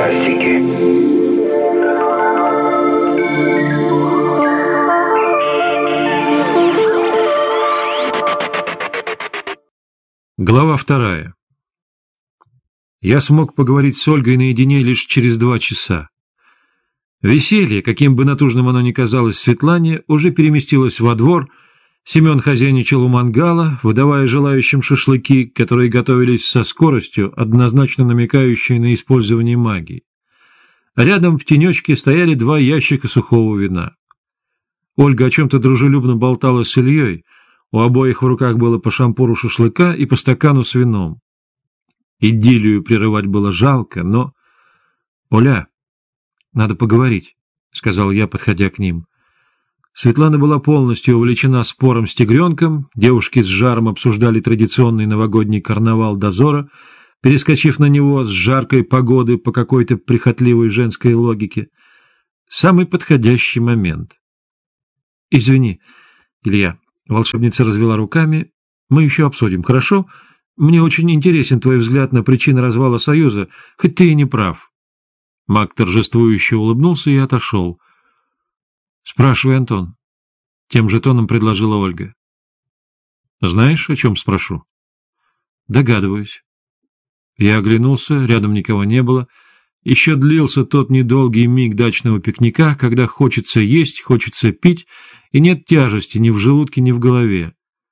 фантастики. Глава 2. Я смог поговорить с Ольгой наедине лишь через 2 часа. Веселье, каким бы натужным оно ни казалось Светлане, уже переместилось во двор. Семен хозяйничал у мангала, выдавая желающим шашлыки, которые готовились со скоростью, однозначно намекающей на использование магии. Рядом в тенечке стояли 2 ящика сухого вина. Ольга о чем-то дружелюбно болтала с Ильей. У обоих в руках было по шампуру шашлыка и по стакану с вином. Идиллию прерывать было жалко, но... — Оля, надо поговорить, — сказал я, подходя к ним. Светлана была полностью увлечена спором с тигренком, девушки с жаром обсуждали традиционный новогодний карнавал дозора, перескочив на него с жаркой погоды по какой-то прихотливой женской логике. Самый подходящий момент. — Извини, Илья. Волшебница развела руками. «Мы еще обсудим, хорошо? Мне очень интересен твой взгляд на причины развала Союза, хоть ты и не прав». Маг торжествующе улыбнулся и отошел. «Спрашивай, Антон». Тем же тоном предложила Ольга. «Знаешь, о чем спрошу?» «Догадываюсь». Я оглянулся, рядом никого не было. Еще длился тот недолгий миг дачного пикника, когда хочется есть, хочется пить, и нет тяжести ни в желудке, ни в голове.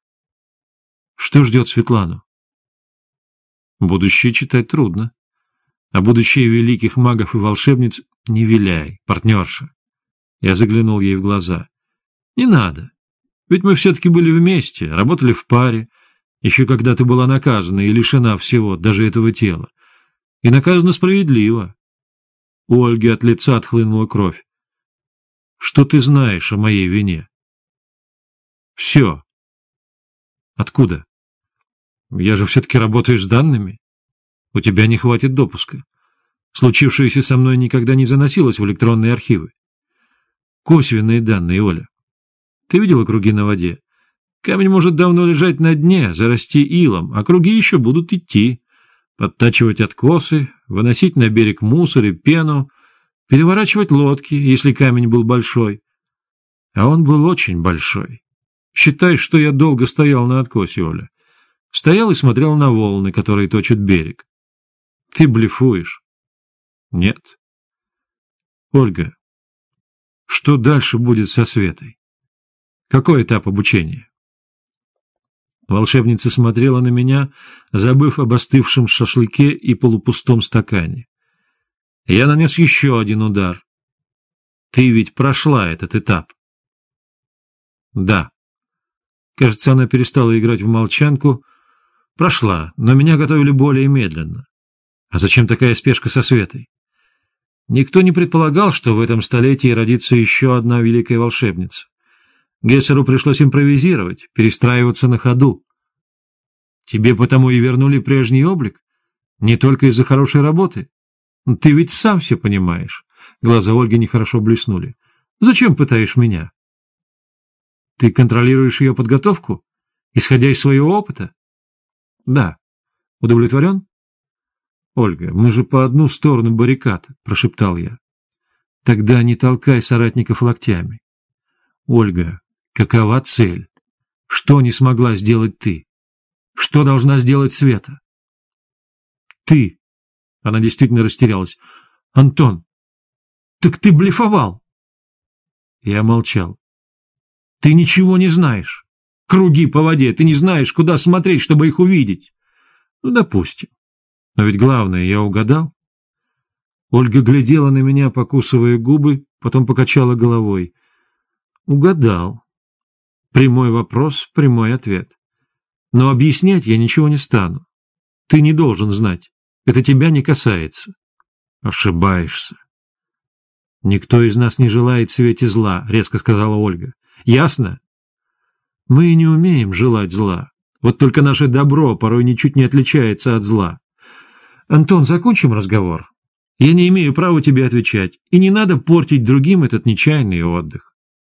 Что ждет Светлану? Будущее читать трудно. А будущее великих магов и волшебниц не виляй, партнерша. Я заглянул ей в глаза. Не надо. Ведь мы все-таки были вместе, работали в паре, еще когда ты была наказана и лишена всего, даже этого тела. И наказана справедливо. У Ольги от лица отхлынула кровь. Что ты знаешь о моей вине? Все. Откуда? Я же все-таки работаю с данными. У тебя не хватит допуска. Случившееся со мной никогда не заносилось в электронные архивы. Косвенные данные, Оля. Ты видела круги на воде? Камень может давно лежать на дне, зарасти илом, а круги еще будут идти. Подтачивать откосы, выносить на берег мусор и пену, переворачивать лодки, если камень был большой. А он был очень большой. Считай, что я долго стоял на откосе, Оля. Стоял и смотрел на волны, которые точат берег. Ты блефуешь? Нет. Ольга, что дальше будет со Светой? Какой этап обучения? Волшебница смотрела на меня, забыв об остывшем шашлыке и полупустом стакане. Я нанес еще один удар. Ты ведь прошла этот этап. Да. Кажется, она перестала играть в молчанку. Прошла, но меня готовили более медленно. А зачем такая спешка со Светой? Никто не предполагал, что в этом столетии родится еще одна великая волшебница. Гессеру пришлось импровизировать, перестраиваться на ходу. Тебе потому и вернули прежний облик? Не только из-за хорошей работы? Ты ведь сам все понимаешь. Глаза Ольги нехорошо блеснули. Зачем пытаешь меня? Ты контролируешь ее подготовку, исходя из своего опыта? Да. Удовлетворен? Ольга, мы же по одну сторону баррикад, прошептал я. Тогда не толкай соратников локтями. Ольга, какова цель? Что не смогла сделать ты? Что должна сделать Света? Ты. Она действительно растерялась. Антон, так ты блефовал. Я молчал. Ты ничего не знаешь. Круги по воде, ты не знаешь, куда смотреть, чтобы их увидеть. Ну, допустим. Но ведь главное, я угадал. Ольга глядела на меня, покусывая губы, потом покачала головой. Угадал. Прямой вопрос, прямой ответ. Но объяснять я ничего не стану. Ты не должен знать. Это тебя не касается. Ошибаешься. Никто из нас не желает Свете зла, резко сказала Ольга. Ясно? Мы не умеем желать зла. Вот только наше добро порой ничуть не отличается от зла. Антон, закончим разговор. Я не имею права тебе отвечать, и не надо портить другим этот нечаянный отдых.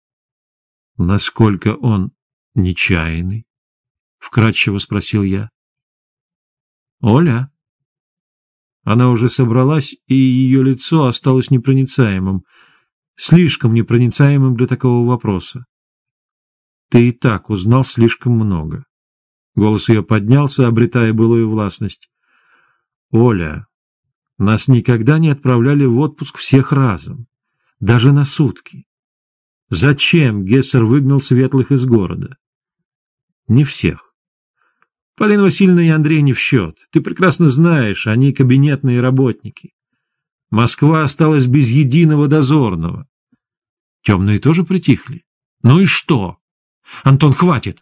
Насколько он нечаянный? Вкратчиво спросил я. Оля. Она уже собралась, и ее лицо осталось непроницаемым, слишком непроницаемым для такого вопроса. «Ты и так узнал слишком много». Голос ее поднялся, обретая былую властность. «Оля, нас никогда не отправляли в отпуск всех разом, даже на сутки. Зачем Гессер выгнал светлых из города? Не всех. Полина Васильевна и Андрей не в счет. Ты прекрасно знаешь, они кабинетные работники. Москва осталась без единого дозорного. Темные тоже притихли. Ну и что? Антон, хватит!»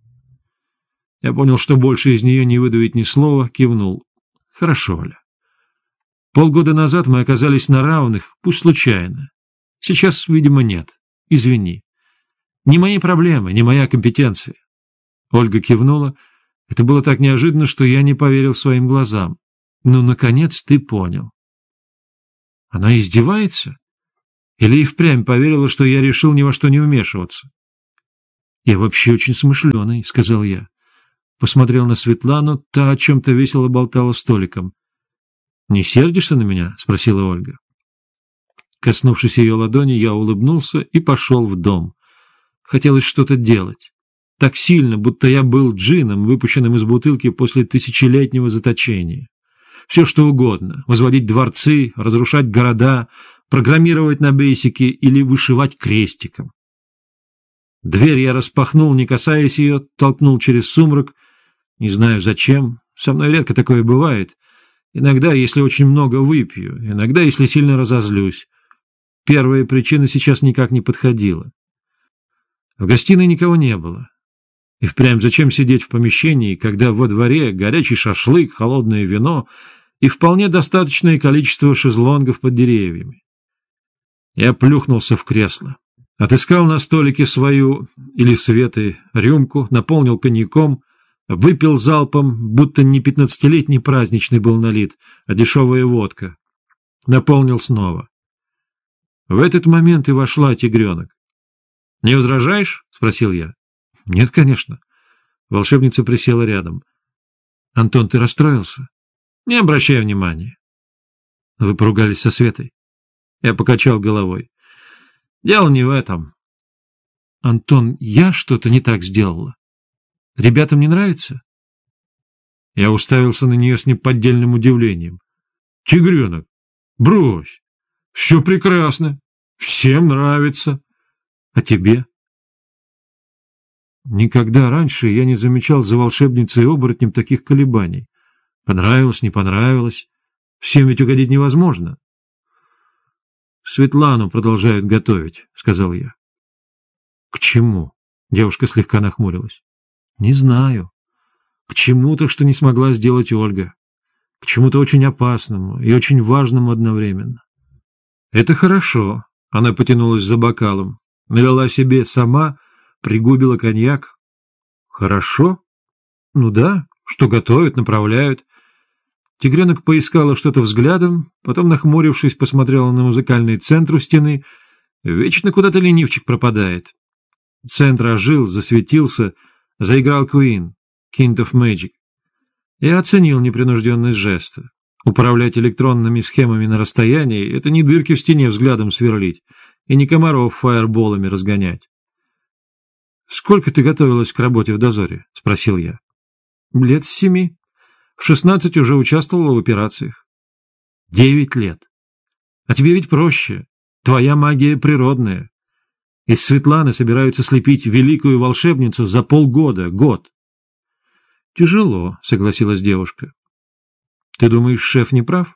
Я понял, что больше из нее не выдавить ни слова, кивнул. «Хорошо, Оля. Полгода назад мы оказались на равных, пусть случайно. Сейчас, видимо, нет. Извини. Не мои проблемы, не моя компетенция». Ольга кивнула. Это было так неожиданно, что я не поверил своим глазам. «Ну, наконец, ты понял». Она издевается? Или и впрямь поверила, что я решил ни во что не вмешиваться? «Я вообще очень смышленый», — сказал я. Посмотрел на Светлану, та о чем-то весело болтала столиком. «Не сердишься на меня?» — спросила Ольга. Коснувшись ее ладони, я улыбнулся и пошел в дом. Хотелось что-то делать. Так сильно, будто я был джинном, выпущенным из бутылки после тысячелетнего заточения. Все что угодно — возводить дворцы, разрушать города, программировать на бейсике или вышивать крестиком. Дверь я распахнул, не касаясь ее, толкнул через сумрак. Не знаю зачем, со мной редко такое бывает. Иногда, если очень много выпью, иногда, если сильно разозлюсь. Первая причина сейчас никак не подходила. В гостиной никого не было. И впрямь зачем сидеть в помещении, когда во дворе горячий шашлык, холодное вино и вполне достаточное количество шезлонгов под деревьями? Я плюхнулся в кресло. Отыскал на столике свою, или Светы, рюмку, наполнил коньяком, выпил залпом, будто не 15-летний праздничный был налит, а дешевая водка. Наполнил снова. В этот момент и вошла тигренок. «Не возражаешь?» — спросил я. «Нет, конечно». Волшебница присела рядом. «Антон, ты расстроился?» «Не обращай внимания». «Вы поругались со Светой?» Я покачал головой. «Дело не в этом». «Антон, я что-то не так сделала? Ребятам не нравится?» Я уставился на нее с неподдельным удивлением. «Тигренок, брось! Все прекрасно! Всем нравится! А тебе?» Никогда раньше я не замечал за волшебницей и оборотнем таких колебаний. Понравилось, не понравилось. Всем ведь угодить невозможно. «Светлану продолжают готовить», — сказал я. «К чему?» — девушка слегка нахмурилась. «Не знаю. К чему-то, что не смогла сделать Ольга. К чему-то очень опасному и очень важному одновременно». «Это хорошо», — она потянулась за бокалом, налила себе сама, пригубила коньяк. «Хорошо? Ну да, что готовят, направляют». Тигренок поискала что-то взглядом, потом, нахмурившись, посмотрела на музыкальный центр у стены. Вечно куда-то ленивчик пропадает. Центр ожил, засветился, заиграл Queen, Kind of Magic. Я оценил непринужденность жеста. Управлять электронными схемами на расстоянии — это не дырки в стене взглядом сверлить и не комаров фаерболами разгонять. «Сколько ты готовилась к работе в дозоре?» — спросил я. «Лет с 7. В 16 уже участвовала в операциях». 9 лет. А тебе ведь проще. Твоя магия природная. Из Светланы собираются слепить великую волшебницу за полгода, год. Тяжело, согласилась девушка. Ты думаешь, шеф не прав?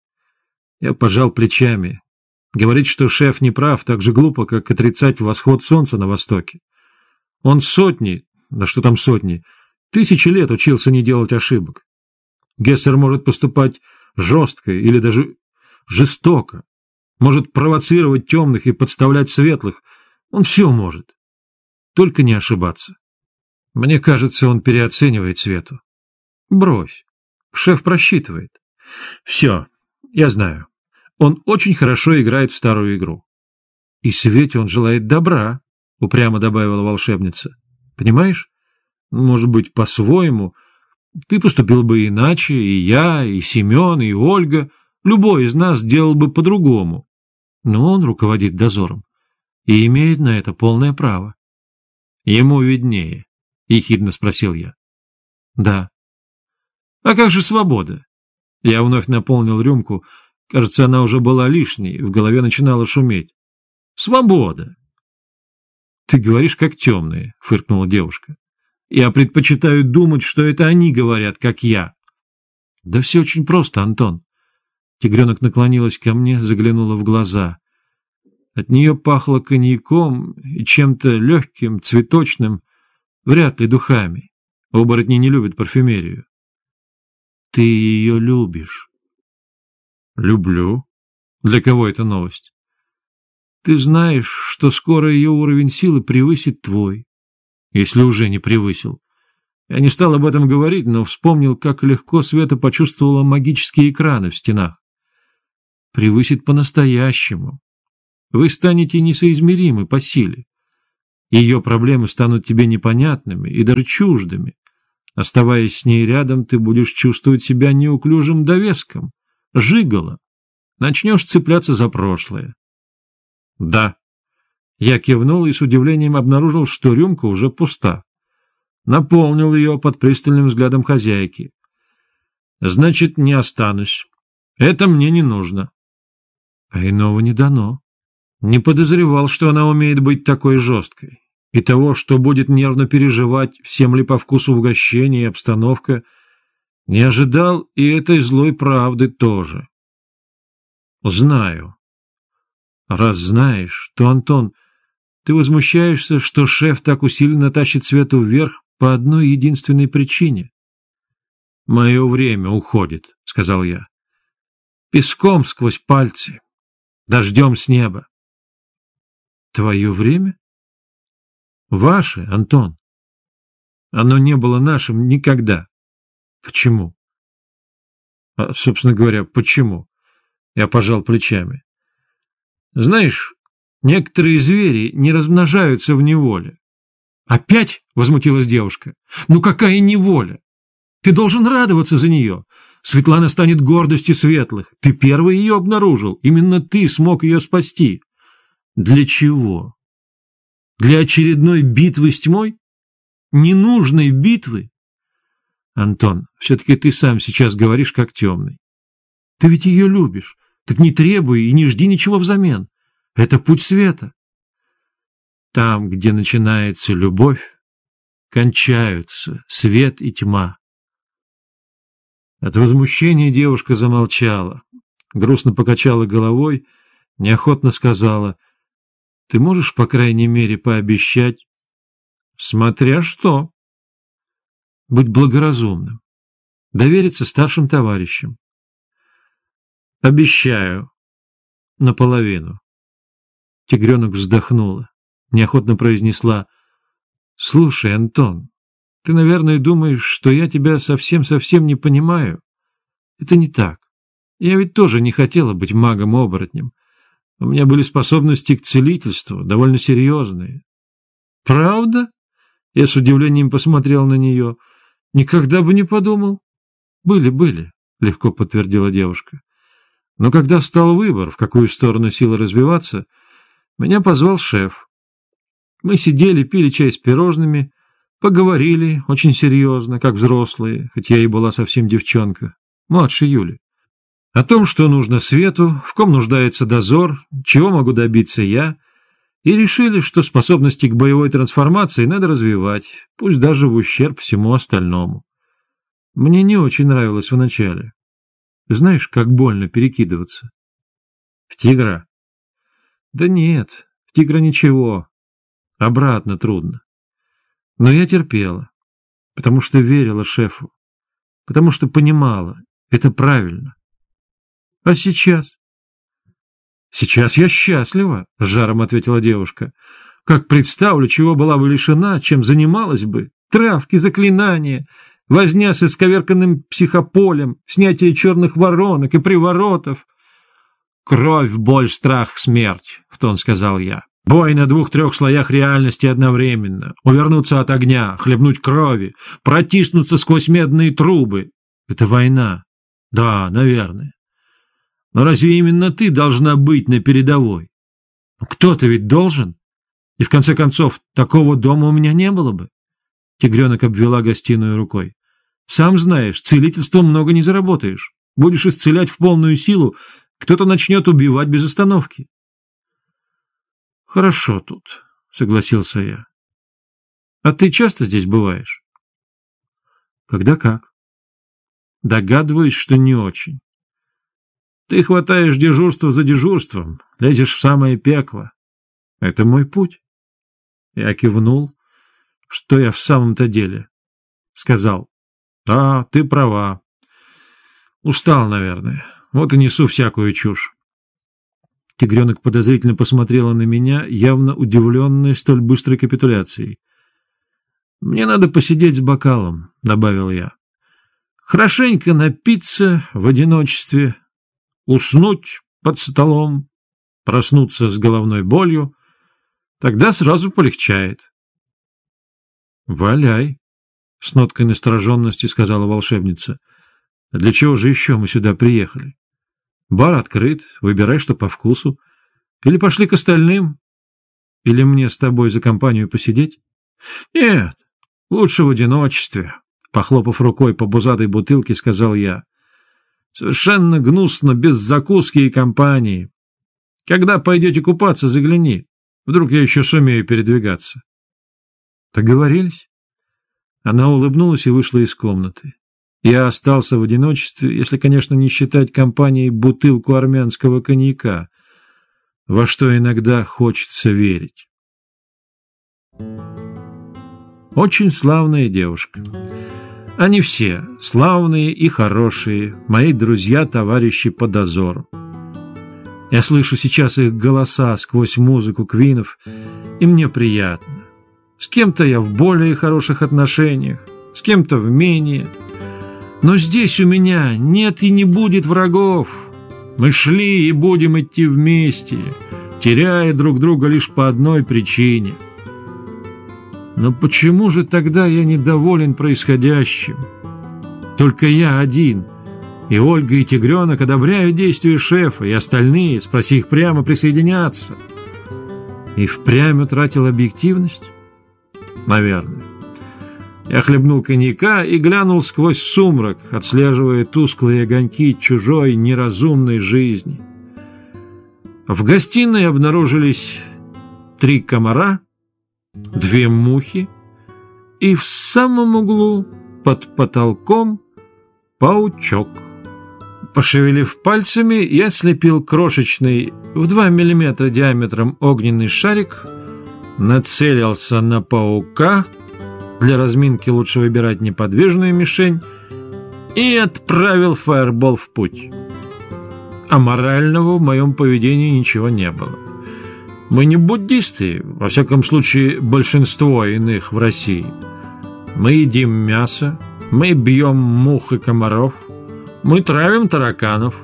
Я пожал плечами. Говорить, что шеф не прав, так же глупо, как отрицать восход солнца на востоке. Он сотни, да что там сотни, 1000 лет учился не делать ошибок. Гессер может поступать жестко или даже жестоко, может провоцировать темных и подставлять светлых. Он все может. Только не ошибаться. Мне кажется, он переоценивает Свету. Брось. Шеф просчитывает. Все, я знаю. Он очень хорошо играет в старую игру. И Свете он желает добра, упрямо добавила волшебница. Понимаешь? Может быть, по-своему. Ты поступил бы иначе, и я, и Семен, и Ольга. Любой из нас делал бы по-другому. Но он руководит дозором и имеет на это полное право. Ему виднее, — ехидно спросил я. Да. А как же свобода? Я вновь наполнил рюмку. Кажется, она уже была лишней, в голове начинала шуметь. Свобода. Ты говоришь, как темные, — фыркнула девушка. Я предпочитаю думать, что это они говорят, как я. Да все очень просто, Антон. Тигренок наклонилась ко мне, заглянула в глаза. От нее пахло коньяком и чем-то легким, цветочным, вряд ли духами. Оборотни не любят парфюмерию. Ты ее любишь. Люблю. Для кого это новость? Ты знаешь, что скоро ее уровень силы превысит твой, если уже не превысил. Я не стал об этом говорить, но вспомнил, как легко Света почувствовала магические экраны в стенах. Превысит по-настоящему. Вы станете несоизмеримы по силе. Ее проблемы станут тебе непонятными и даже чуждыми. Оставаясь с ней рядом, ты будешь чувствовать себя неуклюжим довеском, жиголо. Начнешь цепляться за прошлое. Да. Я кивнул и с удивлением обнаружил, что рюмка уже пуста. Наполнил ее под пристальным взглядом хозяйки. Значит, не останусь. Это мне не нужно. А иного не дано. Не подозревал, что она умеет быть такой жесткой. И того, что будет нервно переживать, всем ли по вкусу угощение и обстановка, не ожидал, и этой злой правды тоже. Знаю. Раз знаешь, то, Антон, ты возмущаешься, что шеф так усиленно тащит Свету вверх по одной единственной причине. «Мое время уходит», — сказал я. «Песком сквозь пальцы, дождем с неба». «Твое время?» «Ваше, Антон. Оно не было нашим никогда». «Почему?» «А, собственно говоря, почему?» Я пожал плечами. «Знаешь, некоторые звери не размножаются в неволе». «Опять?» — возмутилась девушка. «Ну какая неволя? Ты должен радоваться за нее. Светлана станет гордостью светлых. Ты первый ее обнаружил. Именно ты смог ее спасти». «Для чего? Для очередной битвы с тьмой? Ненужной битвы?» «Антон, все-таки ты сам сейчас говоришь как темный. Ты ведь ее любишь. Так не требуй и не жди ничего взамен. Это путь света. Там, где начинается любовь, кончаются свет и тьма». От возмущения девушка замолчала, грустно покачала головой, неохотно сказала: «Ты можешь, по крайней мере, пообещать?» «Смотря что». «Быть благоразумным, довериться старшим товарищам». «Обещаю. Наполовину». Тигренок вздохнула, неохотно произнесла: «Слушай, Антон, ты, наверное, думаешь, что я тебя совсем-совсем не понимаю. Это не так. Я ведь тоже не хотела быть магом-оборотнем. У меня были способности к целительству, довольно серьезные». «Правда?» Я с удивлением посмотрел на нее. «Никогда бы не подумал». «Были», — легко подтвердила девушка. «Но когда стал выбор, в какую сторону силы развиваться, меня позвал шеф. Мы сидели, пили чай с пирожными, поговорили очень серьезно, как взрослые, хоть я и была совсем девчонка, младше Юли. О том, что нужно свету, в ком нуждается дозор, чего могу добиться я, и решили, что способности к боевой трансформации надо развивать, пусть даже в ущерб всему остальному. Мне не очень нравилось вначале. Знаешь, как больно перекидываться. В тигра? Да нет, в тигра ничего. Обратно трудно. Но я терпела, потому что верила шефу, потому что понимала, это правильно. А сейчас? Сейчас я счастлива, — с жаром ответила девушка. Как представлю, чего была бы лишена, чем занималась бы. Травки, заклинания, возня с исковерканным психополем, снятие черных воронок и приворотов. «Кровь, боль, страх, смерть», — в тон сказал я. Бой на 2-3 слоях реальности одновременно, увернуться от огня, хлебнуть крови, протиснуться сквозь медные трубы. Это война. Да, наверное. Но разве именно ты должна быть на передовой? Кто-то ведь должен. И в конце концов, такого дома у меня не было бы. Тигренок обвела гостиную рукой. Сам знаешь, целительством много не заработаешь. Будешь исцелять в полную силу, кто-то начнет убивать без остановки. Хорошо тут, согласился я. А ты часто здесь бываешь? Когда как. Догадываюсь, что не очень. Ты хватаешь дежурство за дежурством, лезешь в самое пекло. Это мой путь. Я кивнул. Что я в самом-то деле? Сказал. Да, ты права. Устал, наверное. Вот и несу всякую чушь. Тигренок подозрительно посмотрела на меня, явно удивленная столь быстрой капитуляцией. «Мне надо посидеть с бокалом», — добавил я. «Хорошенько напиться в одиночестве, уснуть под столом, проснуться с головной болью. Тогда сразу полегчает». «Валяй», — с ноткой настороженности сказала волшебница. «А для чего же еще мы сюда приехали? Бар открыт, выбирай, что по вкусу. Или пошли к остальным? Или мне с тобой за компанию посидеть?» «Нет, лучше в одиночестве», — похлопав рукой по пузатой бутылке, сказал я. «Совершенно гнусно, без закуски и компании. Когда пойдете купаться, загляни. Вдруг я еще сумею передвигаться». «Договорились?» Она улыбнулась и вышла из комнаты. Я остался в одиночестве, если, конечно, не считать компанией бутылку армянского коньяка, во что иногда хочется верить. Очень славная девушка. Они все славные и хорошие, мои друзья-товарищи по дозору. Я слышу сейчас их голоса сквозь музыку квинов, и мне приятно. С кем-то я в более хороших отношениях, с кем-то в менее. Но здесь у меня нет и не будет врагов. Мы шли и будем идти вместе, теряя друг друга лишь по одной причине. Но почему же тогда я недоволен происходящим? Только я один, и Ольга и Тигренок одобряют действия шефа, и остальные, спроси их прямо, присоединятся. И впрямь утратил объективность? Наверное. Я хлебнул коньяка и глянул сквозь сумрак, отслеживая тусклые огоньки чужой неразумной жизни. В гостиной обнаружились 3 комара, 2 мухи и в самом углу под потолком паучок. Пошевелив пальцами, я слепил крошечный в 2 мм диаметром огненный шарик, нацелился на паука, для разминки лучше выбирать неподвижную мишень, и отправил фаербол в путь. Аморального в моем поведении ничего не было. Мы не буддисты, во всяком случае большинство иных в России. Мы едим мясо, мы бьем мух и комаров, мы травим тараканов.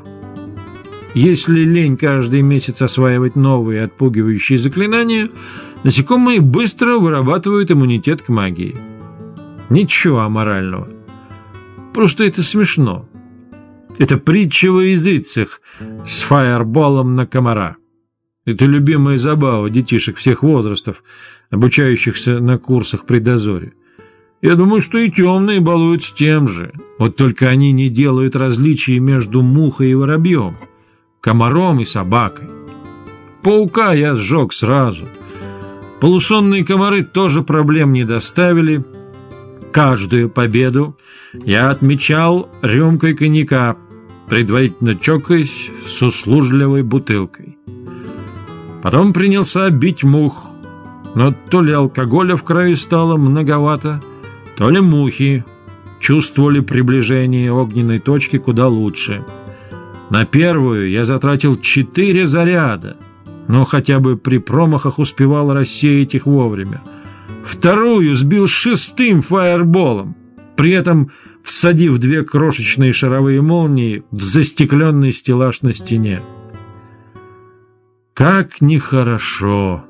Если лень каждый месяц осваивать новые отпугивающие заклинания, насекомые быстро вырабатывают иммунитет к магии. Ничего аморального. Просто это смешно. Это притча во языцах с фаерболом на комара. Это любимая забава детишек всех возрастов, обучающихся на курсах при дозоре. Я думаю, что и темные балуются тем же. Вот только они не делают различий между мухой и воробьем, комаром и собакой. Паука я сжег сразу. Полусонные комары тоже проблем не доставили. Каждую победу я отмечал рюмкой коньяка, предварительно чокаясь с услужливой бутылкой. Потом принялся бить мух, но то ли алкоголя в крови стало многовато, то ли мухи чувствовали приближение огненной точки куда лучше. На первую я затратил 4 заряда, но хотя бы при промахах успевал рассеять их вовремя. Вторую сбил 6-м фаерболом, при этом всадив 2 крошечные шаровые молнии в застекленный стеллаж на стене. Как нехорошо!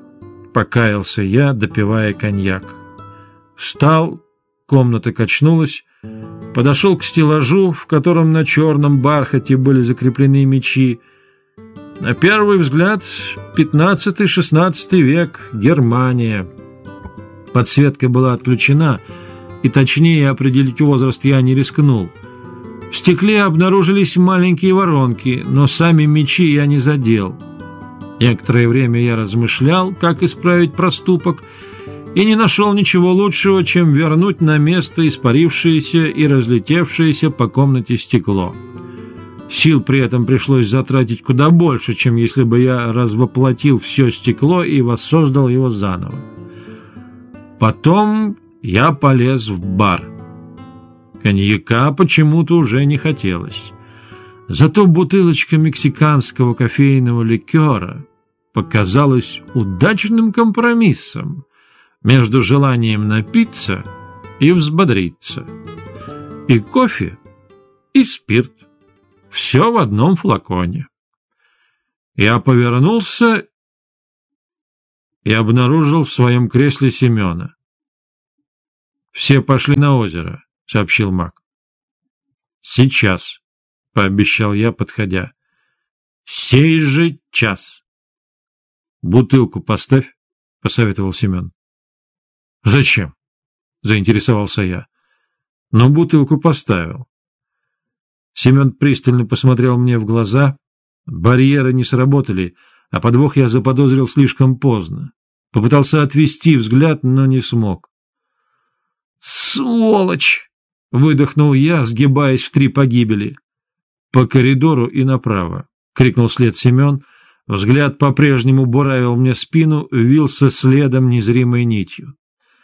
— покаялся я, допивая коньяк. Встал, комната качнулась, подошел к стеллажу, в котором на черном бархате были закреплены мечи. На первый взгляд, 15-16 век, Германия. Подсветка была отключена, и точнее определить возраст я не рискнул. В стекле обнаружились маленькие воронки, но сами мечи я не задел. Некоторое время я размышлял, как исправить проступок, и не нашел ничего лучшего, чем вернуть на место испарившееся и разлетевшееся по комнате стекло. Сил при этом пришлось затратить куда больше, чем если бы я развоплотил все стекло и воссоздал его заново. Потом я полез в бар. Коньяка почему-то уже не хотелось. Зато бутылочка мексиканского кофейного ликера показалась удачным компромиссом между желанием напиться и взбодриться. И кофе, и спирт. Все в одном флаконе. Я повернулся и обнаружил в своем кресле Семена. «Все пошли на озеро», — сообщил Мак. «Сейчас», — пообещал я, подходя. «Сей же час». «Бутылку поставь», — посоветовал Семен. «Зачем?» — заинтересовался я. Но бутылку поставил. Семен пристально посмотрел мне в глаза. Барьеры не сработали, а подвох я заподозрил слишком поздно. Попытался отвести взгляд, но не смог. «Сволочь!» — выдохнул я, сгибаясь в 3 погибели. «По коридору и направо!» — крикнул вслед Семен. Взгляд по-прежнему буравил мне спину, вился следом незримой нитью.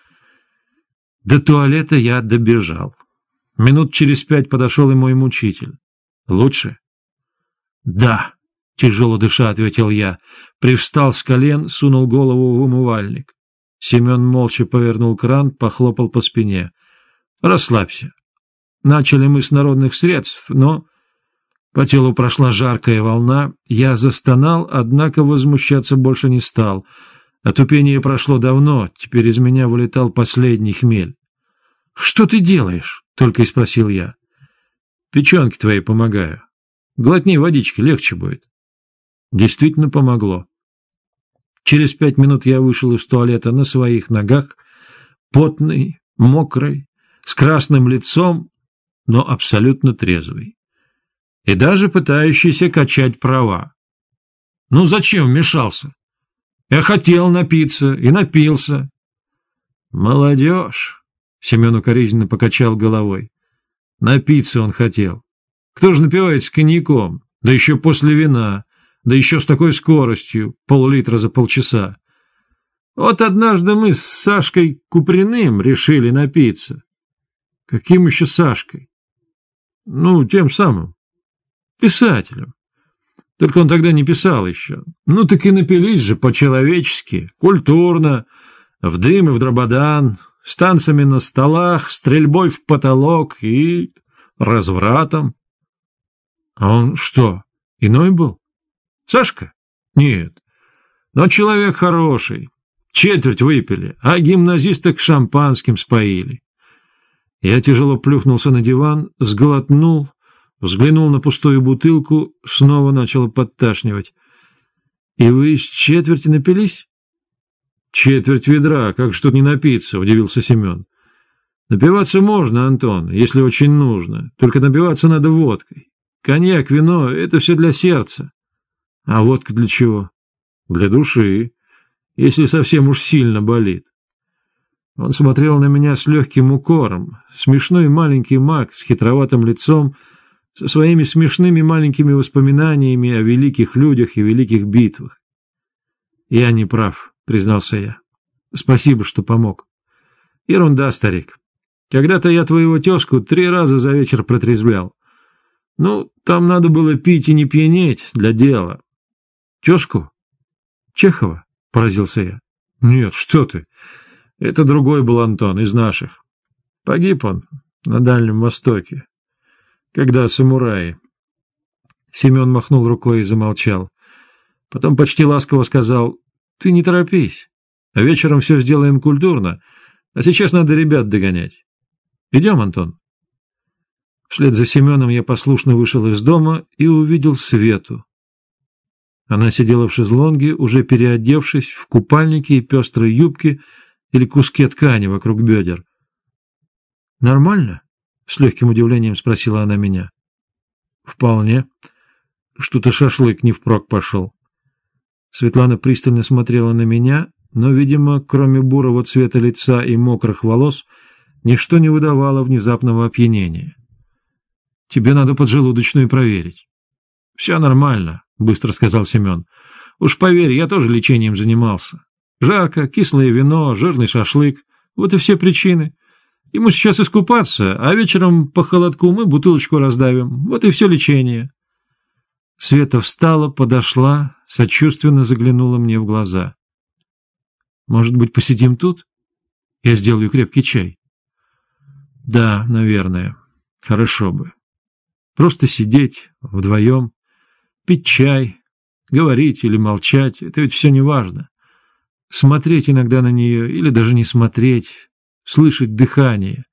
До туалета я добежал. Минут через 5 подошел и мой мучитель. «Лучше?» «Да», — тяжело дыша ответил я. Привстал с колен, сунул голову в умывальник. Семен молча повернул кран, похлопал по спине. «Расслабься. Начали мы с народных средств, но...» По телу прошла жаркая волна. Я застонал, однако возмущаться больше не стал. Отупение прошло давно, теперь из меня вылетал последний хмель. «Что ты делаешь?» — только и спросил я. «Печенки твои помогаю. Глотни водички, легче будет». Действительно помогло. Через 5 минут я вышел из туалета на своих ногах, потный, мокрый, с красным лицом, но абсолютно трезвый. И даже пытающийся качать права. Ну зачем вмешался? Я хотел напиться и напился. «Молодежь!» — Семен укоризненно покачал головой. Напиться он хотел. Кто же напивается коньяком? Да еще после вина, да еще с такой скоростью, пол-литра за полчаса. Вот однажды мы с Сашкой Куприным решили напиться. Каким еще Сашкой? Ну, тем самым. Писателем. Только он тогда не писал еще. Ну, так и напились же по-человечески, культурно, в дым и в дрободан, с танцами на столах, стрельбой в потолок и развратом. А он что, иной был? Сашка? Нет. Но человек хороший. Четверть выпили, а гимназисток шампанским споили. Я тяжело плюхнулся на диван, сглотнул, взглянул на пустую бутылку, снова начало подташнивать. — И вы из четверти напились? — Четверть ведра, как ж тут не напиться, — удивился Семен. — Напиваться можно, Антон, если очень нужно, только напиваться надо водкой. Коньяк, вино — это все для сердца. А водка для чего? Для души, если совсем уж сильно болит. Он смотрел на меня с легким укором, смешной маленький маг с хитроватым лицом, со своими смешными маленькими воспоминаниями о великих людях и великих битвах. «Я не прав», — признался я. «Спасибо, что помог». «Ерунда, старик. Когда-то я твоего тезку 3 раза за вечер протрезвлял. Ну, там надо было пить и не пьянеть для дела». «Тезку? Чехова?» — поразился я. «Нет, что ты. Это другой был Антон, из наших. Погиб он на Дальнем Востоке. Когда самураи...» Семен махнул рукой и замолчал. Потом почти ласково сказал: «Ты не торопись. А вечером все сделаем культурно, а сейчас надо ребят догонять. Идем, Антон. Вслед за Семеном я послушно вышел из дома и увидел Свету. Она сидела в шезлонге, уже переодевшись, в купальнике и пестрой юбке или куске ткани вокруг бедер. «Нормально?» — с легким удивлением спросила она меня. «Вполне. Что-то шашлык не впрок пошел». Светлана пристально смотрела на меня, но, видимо, кроме бурого цвета лица и мокрых волос, ничто не выдавало внезапного опьянения. «Тебе надо поджелудочную проверить». «Все нормально», — быстро сказал Семен. «Уж поверь, я тоже лечением занимался. Жарко, кислое вино, жирный шашлык — вот и все причины. Ему сейчас искупаться, а вечером по холодку мы бутылочку раздавим. Вот и все лечение». Света встала, подошла, сочувственно заглянула мне в глаза. «Может быть, посидим тут? Я сделаю крепкий чай». «Да, наверное. Хорошо бы. Просто сидеть вдвоем, пить чай, говорить или молчать — это ведь все не важно. Смотреть иногда на нее или даже не смотреть, слышать дыхание.